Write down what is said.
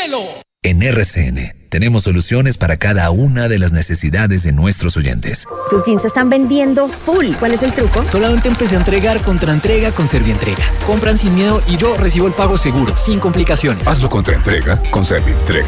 cielo. En RCN tenemos soluciones para cada una de las necesidades de nuestros oyentes. Tus jeans se están vendiendo full. ¿Cuál es el truco? Solamente empecé a entregar contra entrega con Servientrega. Compran sin miedo y yo recibo el pago seguro, sin complicaciones. Hazlo contra entrega con Servientrega.